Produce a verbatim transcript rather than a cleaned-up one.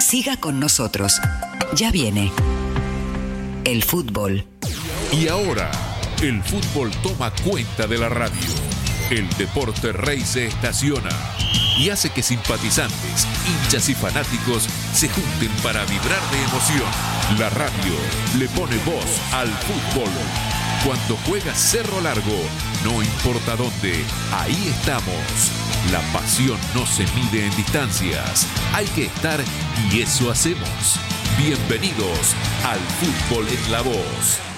Siga con nosotros. Ya viene el fútbol. Y ahora, el fútbol toma cuenta de la radio. El deporte rey se estaciona y hace que simpatizantes, hinchas y fanáticos se junten para vibrar de emoción. La radio le pone voz al fútbol. Cuando juega Cerro Largo, no importa dónde, ahí estamos. La pasión no se mide en distancias. Hay que estar y eso hacemos. Bienvenidos al Fútbol en la Voz.